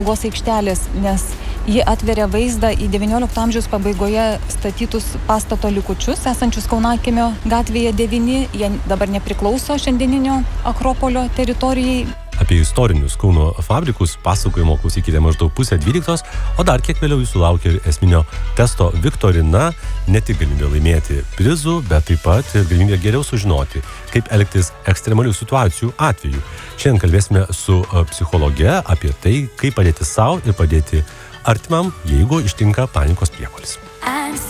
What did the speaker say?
apsaugos aikštelės, nes ji atveria vaizdą į XIX amžiaus pabaigoje statytus pastato likučius, esančius Kaunakimio gatvėje 9. Jie dabar nepriklauso šiandieninio Akropolio teritorijai. Apie istorinius Kauno fabrikus pasakojimo klausykite maždaug 11:30, o dar kiek vėliau jūsų laukia ir esminio testo viktorina, ne tik galimybė laimėti prizų, bet taip pat ir galimybė geriau sužinoti, kaip elgtis ekstremalių situacijų atveju. Šiandien kalbėsime su psichologe apie tai, kaip padėti sau ir padėti artimam, jeigu ištinka panikos priepuolis.